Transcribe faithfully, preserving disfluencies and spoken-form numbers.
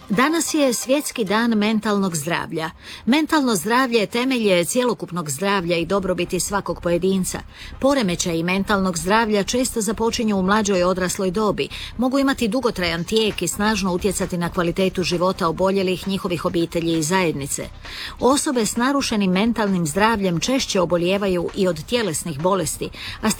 Danas je Svjetski dan mentalnog zdravlja. Mentalno zdravlje temelj je cjelokupnog zdravlja i dobrobiti svakog pojedinca. Poremećaji mentalnog zdravlja često započinju u mlađoj odrasloj dobi, mogu imati dugotrajan tijek i snažno utjecati na kvalitetu života oboljelih, njihovih obitelji i zajednice. Osobe s narušenim mentalnim zdravljem češće obolijevaju i od tjelesnih bolesti, a